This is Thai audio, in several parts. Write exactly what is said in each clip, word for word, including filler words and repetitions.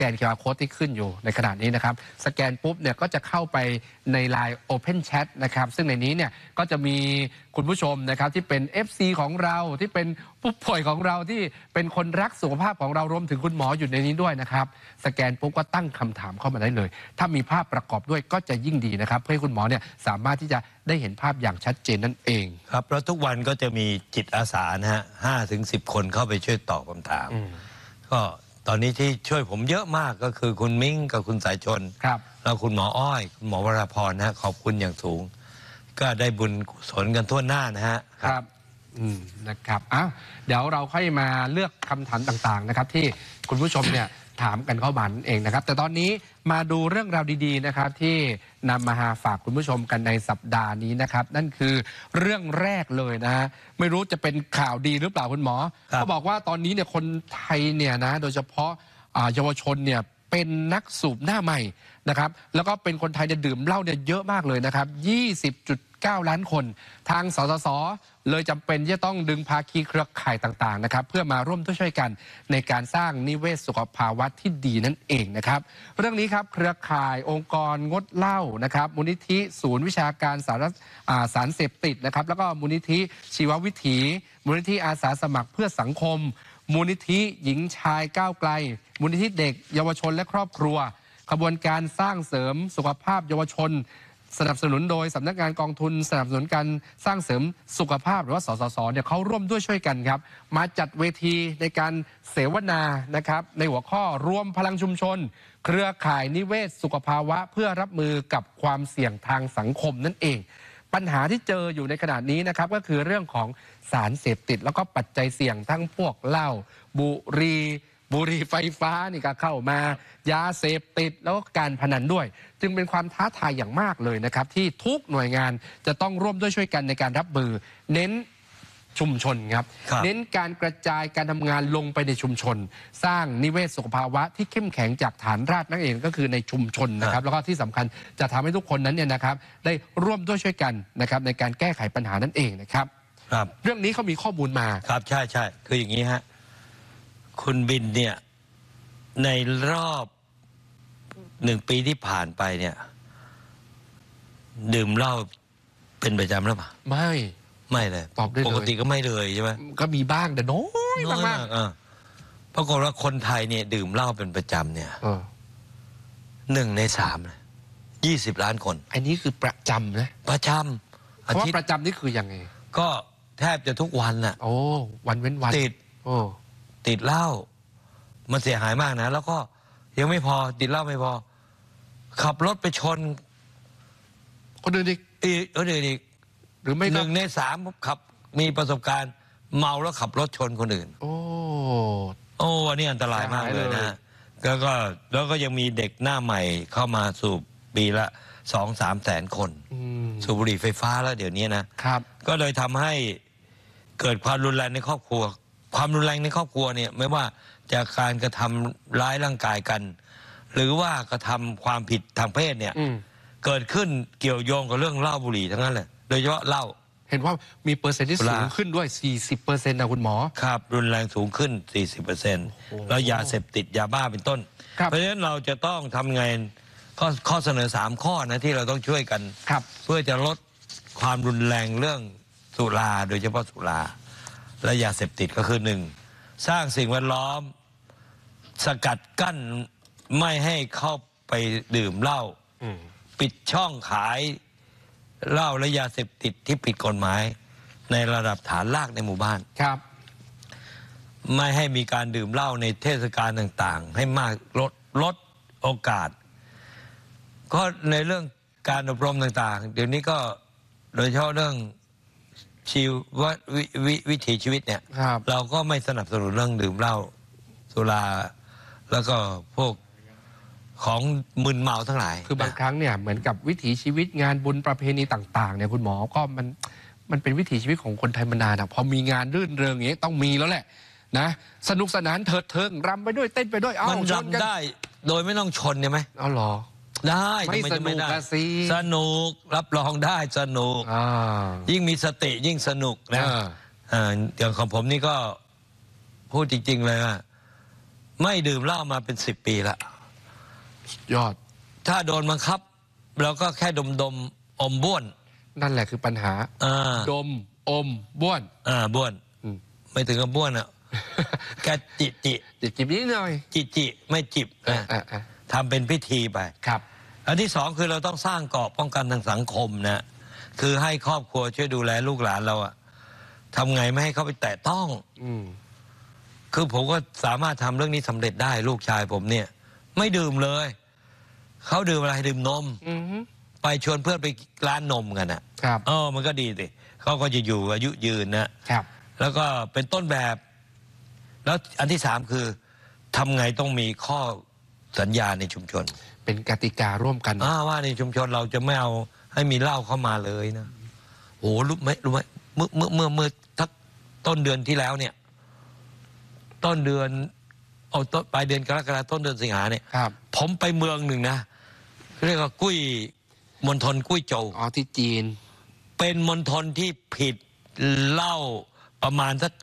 กน คิว อาร์ Code ที่ขึ้นอยู่ในขณะนี้นะครับสแกนปุ๊บเนี่ยก็จะเข้าไปใน ไลน์ Open Chat นะครับซึ่งในนี้เนี่ยก็จะมีคุณผู้ชมนะครับที่เป็น เอฟ ซี ของเราที่เป็นผู้ป่วยของเราที่เป็นคนรักสุขภาพของเรารวมถึงคุณหมออยู่ในนี้ด้วยนะครับสแกนปุ๊บก็ตั้งคำถามเข้ามาได้เลยถ้ามีภาพประกอบด้วยก็จะยิ่งดีนะครับเพื่อให้คุณหมอเนี่ยสามารถที่จะได้เห็นภาพอย่างชัดเจนนั่นเองครับแล้วทุกวันก็จะมีจิตอาสานะฮะห้าถึงสิบคนเข้าไปช่วยตอบคำถามก็ตอนนี้ที่ช่วยผมเยอะมากก็คือคุณมิ้งกับคุณสายชนครับแล้วคุณหมออ้อยคุณหมอวราพรนะฮะขอบคุณอย่างสูงก็ได้บุญกุศลกันทั่วหน้านะฮะครับอืมนะครับอ้าวเดี๋ยวเราค่อยมาเลือกคำถามต่างๆนะครับที่คุณผู้ชมเนี่ยถามกันเข้ามานั่นเองนะครับแต่ตอนนี้มาดูเรื่องราวดีๆนะครับที่นำมาฝากคุณผู้ชมกันในสัปดาห์นี้นะครับนั่นคือเรื่องแรกเลยนะฮะไม่รู้จะเป็นข่าวดีหรือเปล่าคุณหมอเขาบอกว่าตอนนี้เนี่ยคนไทยเนี่ยนะโดยเฉพาะเยาวชนเนี่ยเป็นนักสูบหน้าใหม่นะครับแล้วก็เป็นคนไทยเนี่ยดื่มเหล้าเนี่ยเยอะมากเลยนะครับ ยี่สิบจุดเก้า ล้านคนทางสสสเลยจำเป็นที่จะต้องดึงภาคีเครือข่ายต่างๆนะครับเพื่อมาร่วมด้วยช่วยกันในการสร้างนิเวศสุขภาวะที่ดีนั่นเองนะครับเรื่องนี้ครับเครือข่ายองค์กรงดเหล้านะครับมูลนิธิศูนย์วิชาการสารสารเสพติดนะครับแล้วก็มูลนิธิชีววิถีมูลนิธิอาสาสมัครเพื่อสังคมมูลนิธิหญิงชายก้าวไกลมูลนิธิเด็กเยาวชนและครอบครัวขบวนการสร้างเสริมสุขภาพเยาวชนสนับสนุนโดยสำนักงานกองทุนสนับสนุนการสร้างเสริมสุขภาพหรือว่าสสสเนี่ยเขาร่วมด้วยช่วยกันครับมาจัดเวทีในการเสวนานะครับในหัวข้อรวมพลังชุมชนเครือข่ายนิเวศสุขภาวะเพื่อรับมือกับความเสี่ยงทางสังคมนั่นเองปัญหาที่เจออยู่ในขณะนี้นะครับก็คือเรื่องของสารเสพติดแล้วก็ปัจจัยเสี่ยงทั้งพวกเหล้าบุหรี่บุหรี่ไฟฟ้านี่ก็เข้ามายาเสพติดแล้วก็การพนันด้วยจึงเป็นความท้าทายอย่างมากเลยนะครับที่ทุกหน่วยงานจะต้องร่วมด้วยช่วยกันในการรับมือเน้นชุมชนครับเน้นการกระจายการทำงานลงไปในชุมชนสร้างนิเวศสุขภาวะที่เข้มแข็งจากฐานรากนั่นเองก็คือในชุมชนนะครับแล้วก็ที่สำคัญจะทำให้ทุกคนนั้นเนี่ยนะครับได้ร่วมด้วยช่วยกันนะครับในการแก้ไขปัญหานั่นเองนะครับครับเรื่องนี้เขามีข้อมูลมาครับใช่ใช่คืออย่างนี้ฮะคุณบินเนี่ยในรอบหนึ่งปีที่ผ่านไปเนี่ยดื่มเหล้าเป็นประจำหรือเปล่าไม่ไม่เลยตอบได้เลยปกติก็ไม่เลยใช่ไหมก็มีบ้างแต่น้อยมากปรากฏว่าคนไทยเนี่ยดื่มเหล้าเป็นประจำเนี่ยหนึ่งในสามยี่สิบล้านคนอันนี้คือประจำนะประจำเพราะว่าประจำนี่คือยังไงก็แทบจะทุกวันน่ะโอ้วันเว้นวันติดโอ้ติดเหล้ามันเสียหายมากนะแล้วก็ยังไม่พอติดเหล้าไม่พอขับรถไปชนคนอื่นอีกอีกคนอื่นอีกหรือไม่หนึ่งในสามขับมีประสบการณ์เมาแล้วขับรถชนคนอื่นโอ้โอ้อันนี้อันตรายมากเลยนะแล้วก็แล้วก็ยังมีเด็กหน้าใหม่เข้ามาสูบปีละสองสามแสนคนสูบบุหรี่ไฟฟ้าแล้วเดี๋ยวนี้นะครับก็เลยทำให้เกิดความรุนแรงในครอบครัวความรุนแรงในครอบครัวเนี่ยไม่ว่าจากการกระทำร้ายร่างกายกัน หรือว่ากระทำความผิดทางเพศเนี่ยเกิดขึ้นเกี่ยวโยงกับเรื่องเหล้าบุหรี่ทั้งนั้นเลยโดยเฉพาะเหล้าเห็นว่ามีเปอร์เซ็นต์ที่สูงขึ้นด้วย สี่สิบเปอร์เซ็นต์ นะคุณหมอครับรุนแรงสูงขึ้น สี่สิบเปอร์เซ็นต์ แล้วยาเสพติดยาบ้าเป็นต้นเพราะฉะนั้นเราจะต้องทำไงข้อข้อเสนอสามข้อนะที่เราต้องช่วยกันเพื่อจะลดความรุนแรงเรื่องสุราโดยเฉพาะสุราและยาเสพติดก็คือหนึ่งสร้างสิ่งแวดล้อมสกัดกั้นไม่ให้เข้าไปดื่มเหล้าปิดช่องขายเหล้าและยาเสพติดที่ผิดกฎหมายในระดับฐานรากในหมู่บ้านครับไม่ให้มีการดื่มเหล้าในเทศกาลต่างๆให้มากลดลดโอกาสก็ในเรื่องการอบรมต่างๆเดี๋ยวนี้ก็โดยเฉพาะเรื่องชีววิววิถีชีวิตเนี่ยเราก็ไม่สนับสนุนเรื่องดื่มเหล้าสุราแล้วก็พวกของมึนเมาทั้งหลายคือบางครั้งเนี่ยเหมือนกับวิถีชีวิตงานบุญประเพณีต่างๆเนี่ยคุณหมอก็มันมันเป็นวิถีชีวิตของคนไทยมานานนะพอมีงานรื่นเริงอย่างนี้ต้องมีแล้วแหละนะสนุกสนานเถิดเทิงรำไปด้วยเต้นไปด้วยเอามันรำได้โดยไม่ต้องชนใช่ไหมเอาหรอได้ไม่สนุกสิสนุกรับรองได้สนุกยิ่งมีสติยิ่งสนุกนะอย่างของผมนี่ก็พูดจริงๆเลยว่าไม่ดื่มเหล้ามาเป็นสิบปีละยอดถ้าโดนบังคับเราก็แค่ดมดมอมบ้วนนั่นแหละคือปัญหาดมอมบ้วนอ่าบ้วนไม่ถึงกับบ้วนอ่ะแกจิจิจิจิบนิดหน่อยจิจิไม่จิบทำเป็นพิธีไปครับอันที่สองคือเราต้องสร้างเกราะป้องกันทางสังคมนะคือให้ครอบครัวช่วยดูแลลูกหลานเราอะทำไงไม่ให้เขาไปแตะต้องอืมคือผมก็สามารถทำเรื่องนี้สำเร็จได้ลูกชายผมเนี่ยไม่ดื่มเลยเขาดื่มอะไรดื่มนมไปชวนเพื่อนไปร้านนมกันนะครับเออมันก็ดีสิเขาก็จะอยู่อายุยืนนะครับแล้วก็เป็นต้นแบบ แล้วอันที่สามคือทำไงต้องมีข้อสัญญาในชุมชนเป็นกติการ่วมกันว่าในชุมชนเราจะไม่เอาให้มีเหล้าเข้ามาเลยนะโอ้รู้ไหมรู้ไหมเมื่อเมื่อเมื่อเมื่อทักต้นเดือนที่แล้วเนี่ยต้นเดือนเอาต้นปลายเดือนกรกฎาคมต้นเดือนสิงหาเนี่ยผมไปเมืองหนึ่งนะเรียกว่ากุ้ยมณฑลกุ้ยโจวอ๋อที่จีนเป็นมณฑลที่ผิดเหล้าประมาณสัก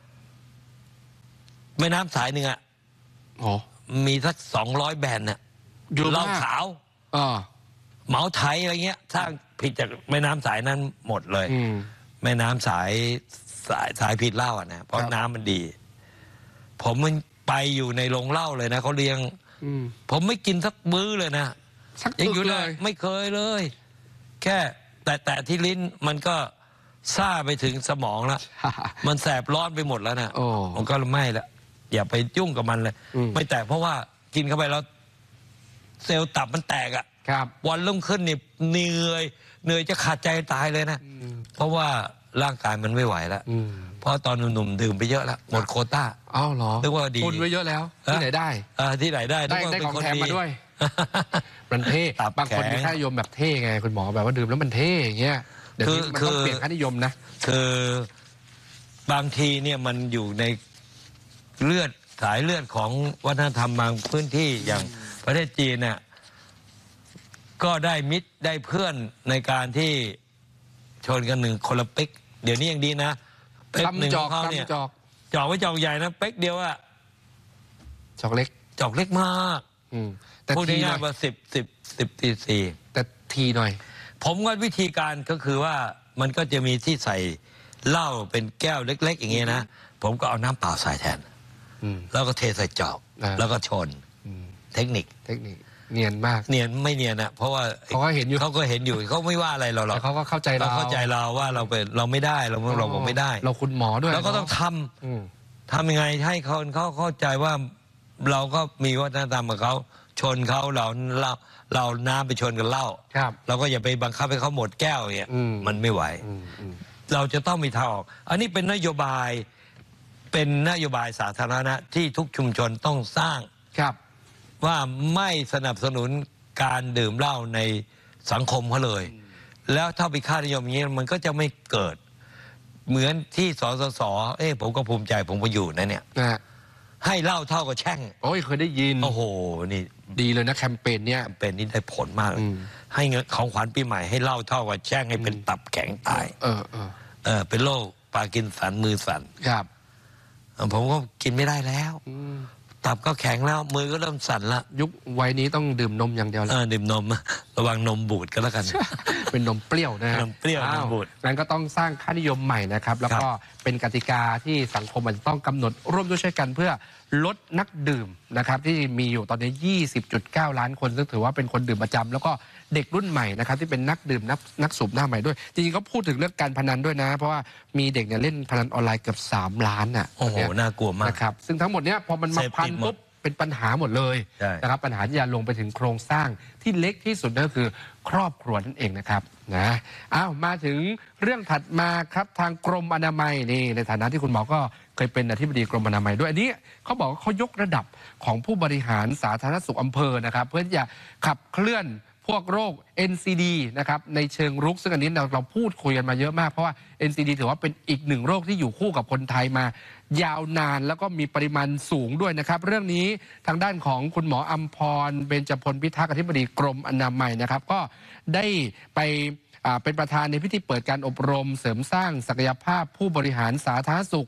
แม่น้ำสายหนึ่งอะอ๋อมีสักสองร้อยแบรนด์น่ะเหล้าขาวอ๋อเหมาไทยอะไรเงี้ยสร้างผิดจากแม่น้ำสายนั้นหมดเลยแม่น้ำสายสายสายผิดเหล้าอ่ะนะเพราะน้ำมันดี ผมมันไปอยู่ในโรงเหล้าเลยนะเขาเลี้ยงผมไม่กินสักมื้อเลยนะยังอยู่เลยไม่เคยเลย แค่แต่แต่ที่ลิ้นมันก็ซ่าไปถึงสมองแล้วมันแสบร้อนไปหมดแล้วนะมันก็ไม่ละอย่าไปยุ่งกับมันเลยไม่แตกเพราะว่ากินเข้าไปแล้วเซลล์ตับมันแตกอ่ะวันรุ่งขึ้นนี่เหนื่อยเหนื่อยจะขาดใจตายเลยนะเพราะว่าร่างกายมันไม่ไหวแล้วเพราะตอนหนุ่มๆดื่มไปเยอะแล้วหมดโควต้าอ้าวเหรอนึกว่าดีคนไว้เยอะแล้วที่ไหนได้ที่ไหนได้ได้ได้ของแถมมาด้วยมันเท่บางคนมีค่านิยมแบบเท่ไงคุณหมอแบบว่าดื่มแล้วมันเท่อย่างเงี้ยเดี๋ยวนี้มันต้องเปลี่ยนค่านิยมนะคือบางทีเนี่ยมันอยู่ในเลือดสายเลือดของวัฒนธรรมบางพื้นที่อย่างประเทศจีนเนี่ยก็ได้มิตรได้เพื่อนในการที่ชนกันหนึ่งคนละเป๊กเดี๋ยวนี้ยังดีนะเป๊กหนึ่งของเขาเนี่ยจอกไว้จอกใหญ่นะเป๊กเดียวอะจอกเล็กจอกเล็กมากแต่พูดง่ายๆว่าสิบสิบสิบตีสี่แต่ทีหน่อยผมว่าวิธีการก็คือว่ามันก็จะมีที่ใส่เหล้าเป็นแก้วเล็กๆอย่างเงี้ยนะผมก็เอาน้ำเปล่าใส่แทนแล้วก็เทใส่จอกแล้วก็ชนเทคนิคเทคนิคเนียนมากเนียนไม่เนียนอะเพราะว่าเขาก็เห็นอยู่เขาก็เห็นอยู่เขาไม่ว่าอะไรเราหรอกเขาก็เข้าใจเราเข้าใจเราว่าเราเป็นเราไม่ได้เราเราบอกไม่ได้เราคุณหมอด้วยเราก็ต้องทำทำยังไงให้เขาเขาเข้าใจว่าเราก็มีวัฒนธรรมกับเขาชนเขาเราเราเราน้ำไปชนกันเหล้าเราก็อย่าไปบังคับให้เขาหมดแก้วเนี่ยมันไม่ไหวเราจะต้องมีทางออกอันนี้เป็นนโยบายเป็นนโยบายสาธารณะที่ทุกชุมชนต้องสร้างครับว่าไม่สนับสนุนการดื่มเหล้าในสังคมเขาเลยแล้วถ้าไปค่านิยมอย่างนี้มันก็จะไม่เกิดเหมือนที่สสสเอ้ผมก็ภูมิใจผมก็อยู่นะเนี่ยให้เหล้าเท่ากับแช่งโอ้ยเคยได้ยินโอ้โหนี่ดีเลยนะแคมเปญเนี้ยแคมเปญนี้ได้ผลมากเลยให้เงินของขวัญปีใหม่ให้เหล้าเท่ากับแช่งให้เป็นตับแข็งตายเออเออเออเป็นโรคปาร์กินสันมือสั่นครับผมก็กินไม่ได้แล้วตับก็แข็งแล้วมือก็เริ่มสั่นละยุควัยนี้ต้องดื่มนมอย่างเดียวแล้วดื่มนมระวังนมบูดก็แล้วกันเป็นนมเปรี้ยวนะนมเปรี้ยวนมบูดนั้นก็ต้องสร้างค่านิยมใหม่นะครับแล้วก็เป็นกติกาที่สังคมมันต้องกำหนดร่วมด้วยช่วยกันเพื่อลดนักดื่มนะครับที่มีอยู่ตอนนี้ ยี่สิบจุดเก้า ล้านคนซึ่งถือว่าเป็นคนดื่มประจำแล้วก็เด็กรุ่นใหม่นะครับที่เป็นนักดื่มนักนักสูบหน้าใหม่ด้วยจริงๆก็พูดถึงเรื่องการพนันด้วยนะเพราะว่ามีเด็กเนี่ยเล่นพนันออนไลน์เกือบสามล้านอ่ะโอ้โหน่ากลัวมากนะครับซึ่งทั้งหมดเนี้ยพอมันมาพันปุ๊บเป็นปัญหาหมดเลยนะครับปัญหาที่จะลงไปถึงโครงสร้างที่เล็กที่สุดนั่นคือครอบครัวนั่นเองนะครับนะอ้าวมาถึงเรื่องถัดมาครับทางกรมอนามัยนี่ในฐานะที่คุณหมอก็เคยเป็นอธิบดีกรมอนามัยด้วยอันนี้เขาบอกว่าเขายกระดับของผู้บริหารสาธารณสุขอำเภอนะครับเพื่อจะขับเคลื่อนพวกโรค เอ็น ซี ดี นะครับในเชิงรุกซึ่งอันนี้เราเราพูดคุยกันมาเยอะมากเพราะว่า เอ็น ซี ดี ถือว่าเป็นอีกหนึ่งโรคที่อยู่คู่กับคนไทยมายาวนานแล้วก็มีปริมาณสูงด้วยนะครับเรื่องนี้ทางด้านของคุณหมออัมพรเบญจพลพิทักษ์อธิบดีกรมอนามัยนะครับก็ได้ไปเป็นประธานในพิธีเปิดการอบรมเสริมสร้างศักยภาพผู้บริหารสาธารณสุข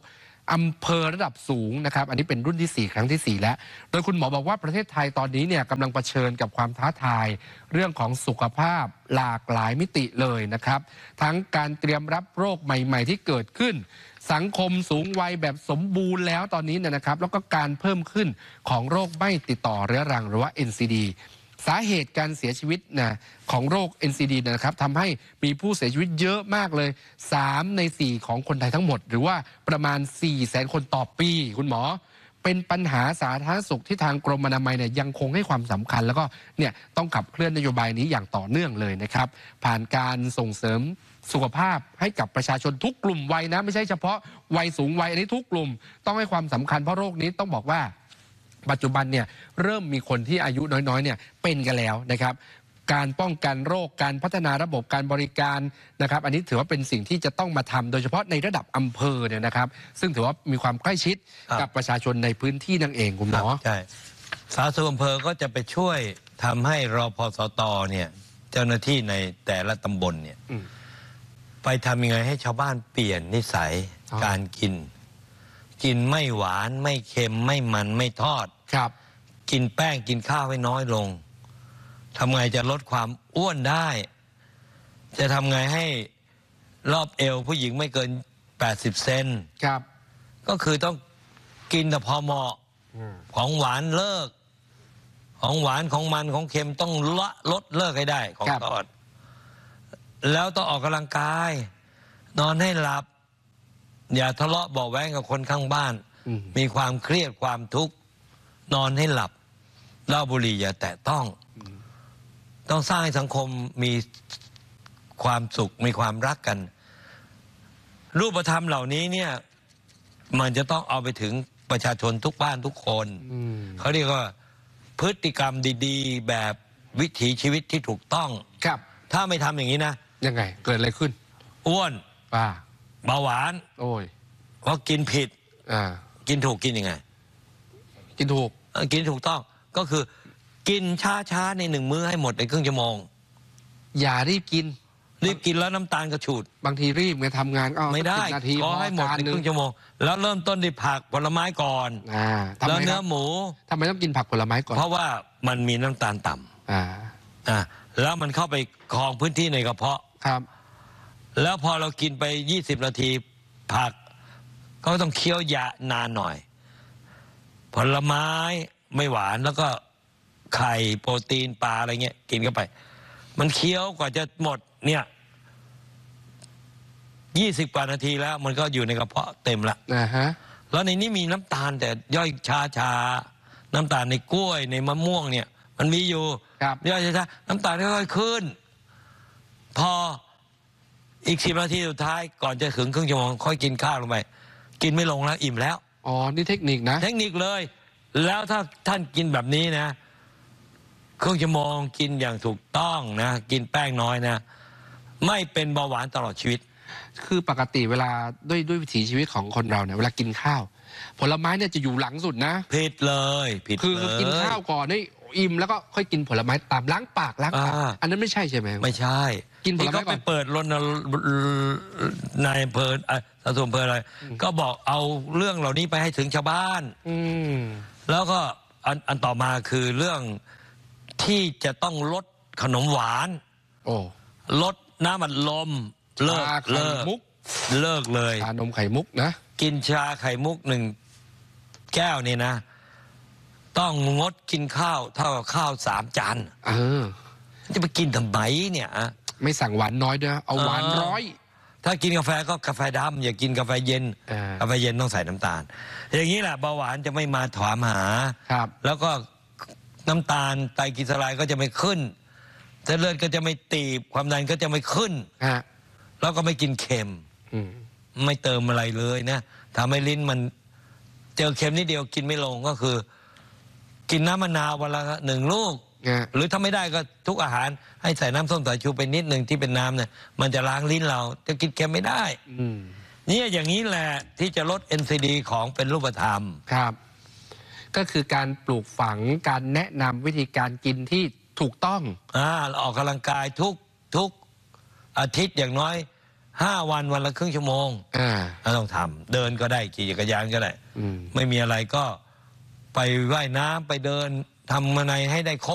อำเภอระดับสูงนะครับอันนี้เป็นรุ่นที่สี่ครั้งที่สี่แล้วโดยคุณหมอบอกว่าประเทศไทยตอนนี้เนี่ยกำลังเผชิญกับความท้าทายเรื่องของสุขภาพหลากหลายมิติเลยนะครับทั้งการเตรียมรับโรคใหม่ๆที่เกิดขึ้นสังคมสูงวัยแบบสมบูรณ์แล้วตอนนี้เนี่ยนะครับแล้วก็การเพิ่มขึ้นของโรคไม่ติดต่อเรื้อรังหรือว่า เอ็น ซี ดี สาเหตุการเสียชีวิตนะของโรค เอ็น ซี ดี นะครับทำให้มีผู้เสียชีวิตเยอะมากเลยสามในสี่ของคนไทยทั้งหมดหรือว่าประมาณ สี่แสน คนต่อปีคุณหมอเป็นปัญหาสาธารณสุขที่ทางกรมอนามัยเนี่ยยังคงให้ความสำคัญแล้วก็เนี่ยต้องขับเคลื่อนนโยบายนี้อย่างต่อเนื่องเลยนะครับผ่านการส่งเสริมสุขภาพให้กับประชาชนทุกกลุ่มวัยนะไม่ใช่เฉพาะวัยสูงวัยอันนี้ทุกกลุ่มต้องให้ความสำคัญเพราะโรคนี้ต้องบอกว่าปัจจุบันเนี่ยเริ่มมีคนที่อายุน้อยๆเนี่ยเป็นกันแล้วนะครับการป้องกันโรคการพัฒนาระบบการบริการนะครับอันนี้ถือว่าเป็นสิ่งที่จะต้องมาทำโดยเฉพาะในระดับอำเภอเนี่ยนะครับซึ่งถือว่ามีความใกล้ชิดกับประชาชนในพื้นที่นั่นเองคุณหมอใช่สาธารณสุขอำเภอก็จะไปช่วยทำให้รพสตเนี่ยเจ้าหน้าที่ในแต่ละตำบลเนี่ยไปทำยังไงให้ชาวบ้านเปลี่ยนนิสัยการกินกินไม่หวานไม่เค็มไม่มันไม่ทอดครับกินแป้งกินข้าวให้น้อยลงทำไงจะลดความอ้วนได้จะทำไงให้รอบเอวผู้หญิงไม่เกินแปดสิบเซนครับก็คือต้องกินแต่พอเหมาะของหวานเลิกของหวานของมันของเค็มต้องละลดเลิกให้ได้ของทอดแล้วต้องออกกำลังกายนอนให้หลับอย่าทะเลาะเบาะแว้งกับคนข้างบ้านมีความเครียดความทุกข์นอนให้หลับเหล้าบุหรี่อย่าแตะต้องต้องสร้างให้สังคมมีความสุขมีความรักกันรูปธรรมเหล่านี้เนี่ยมันจะต้องเอาไปถึงประชาชนทุกบ้านทุกคนเขาเรียกว่าพฤติกรรมดีๆแบบวิถีชีวิตที่ถูกต้องครับถ้าไม่ทำอย่างนี้นะยังไงเกิดอะไรขึ้นอ้วนป้าเบาหวานโอ้ยเพราะกินผิดอ่ากินถูกกินยังไงกินถูกกินถูกต้องก็คือกินช้าๆในหนึ่งมื้อให้หมดในครึ่งชั่วโมงอย่ารีบกินรีบกินแล้วน้ำตาลกระฉูดบางทีรีบไงทำงานก็ไม่ได้ก็ให้หมดในครึ่งชั่วโมงแล้วเริ่มต้นด้วยผักผลไม้ก่อนอ่าแล้วเนื้อหมูทำไมต้องกินผักผลไม้ก่อนเพราะว่ามันมีน้ำตาลต่ำอ่าอ่าแล้วมันเข้าไปครองพื้นที่ในกระเพาะครับแล้วพอเรากินไปยี่สิบนาทีผักก็ต้องเคี้ยวยานานหน่อยผลไม้ไม่หวานแล้วก็ไข่โปรตีนปลาอะไรเงี้ยกินเข้าไปมันเคี้ยวกว่าจะหมดเนี่ยยี่สิบกว่านาทีแล้วมันก็อยู่ในกระเพาะเต็มละนะฮะแล้วในนี้มีน้ำตาลแต่ย่อยช้าช้าน้ำตาลในกล้วยในมะม่วงเนี่ยมันมีอยู่ย่อยช้าน้ำตาลค่อยๆขึ้นพออีกสิบนาทีสุดท้ายก่อนจะถึงครึ่งชั่วโมงค่อยกินข้าวลงไปกินไม่ลงแล้วอิ่มแล้วอ๋อนี่เทคนิคนะเทคนิคเลยแล้วถ้าท่านกินแบบนี้นะครึ่งชั่วโมงกินอย่างถูกต้องนะกินแป้งน้อยนะไม่เป็นเบาหวานตลอดชีวิตคือปกติเวลาด้วยด้วยวิถีชีวิตของคนเราเนี่ยเวลากินข้าวผลไม้เนี่ยจะอยู่หลังสุดนะผิดเลยผิดคือกินข้าวก่อนให้อิ่มแล้วก็ค่อยกินผลไม้ตามล้างปากล้างปากอันนั้นไม่ใช่ใช่ไหมไม่ใช่กินผลไม้ก่อนไปเปิดรณนายอำเภอสาธารณสุขอำเภออะไรก็บอกเอาเรื่องเหล่านี้ไปให้ถึงชาวบ้านแล้วก็อันอันต่อมาคือเรื่องที่จะต้องลดขนมหวานโอ้ลดน้ำอัดลมเลิกเลิกเลิกเลยชานมไข่มุกนะกินชาไข่มุกหนึ่งแก้วนี่นะต้องงดกินข้าวเท่ากับข้าวสามจานเออจะไปกินทำไมเนี่ยไม่สั่งหวานน้อยด้วยเอาหวานร้อยถ้ากินกาแฟก็กาแฟดำอย่ากินกาแฟเย็นกาแฟเย็นต้องใส่น้ำตาลอย่างนี้แหละเบาหวานจะไม่มาถามหาครับแล้วก็น้ำตาลไตรกลีเซอไรด์ก็จะไม่ขึ้นเส้นเลือดก็จะไม่ตีบความดันก็จะไม่ขึ้นแล้วก็ไม่กินเค็มไม่เติมอะไรเลยนะทำให้ลิ้นมันเจอเค็มนิดเดียวกินไม่ลงก็คือกินน้ำมะนาววันละหนึ่งลูกหรือถ้าไม่ได้ก็ทุกอาหารให้ใส่น้ำส้มสายชูไปนิดหนึ่งที่เป็นน้ำเนี่ยมันจะล้างลิ้นเราจะกินเค็มไม่ได้นี่อย่างนี้แหละที่จะลด เอ็น ซี ดี ของเป็นรูปธรรมครับก็คือการปลูกฝังการแนะนำวิธีการกินที่ถูกต้องอ่าออกกำลังกายทุกทุกอาทิตย์อย่างน้อยห้าวันวันละครึ่งชั่วโมงอ่าเราต้องทำเดินก็ได้ขี่จักรยานก็ได้อืมไม่มีอะไรก็ไปว่ายน้ำไปเดินทำอะไรให้ได้ครบ